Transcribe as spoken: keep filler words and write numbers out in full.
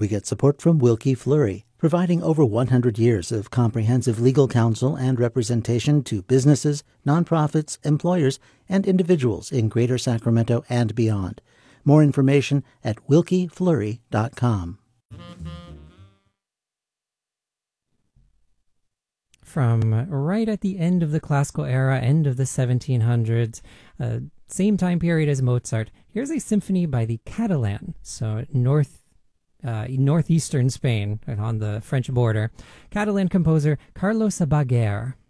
We get support from Wilkie Fleury, providing over one hundred years of comprehensive legal counsel and representation to businesses, nonprofits, employers, and individuals in Greater Sacramento and beyond. More information at wilkie fleury dot com. From right at the end of the classical era, end of the seventeen hundreds, uh, same time period as Mozart, here's a symphony by the Catalan, so north, uh, northeastern Spain, on the French border. Catalan composer Carlos Sabater.